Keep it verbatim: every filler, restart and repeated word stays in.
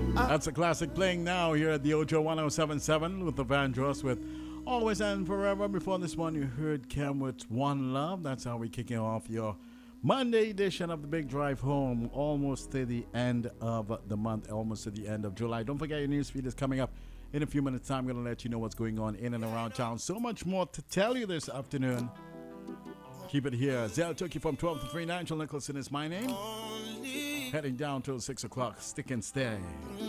That's a classic playing now here at the Ojo ten seventy-seven with the Vandross with Always and Forever. Before this one, you heard Camwood's One Love. That's how we're kicking off your Monday edition of the Big Drive Home, almost to the end of the month, almost to the end of July. Don't forget your newsfeed is coming up in a few minutes' time. I'm going to let you know what's going on in and around town. So much more to tell you this afternoon. Keep it here. Zell took you from twelve to three. Nigel Nicholson is my name. Heading down till six o'clock. Stick and stay.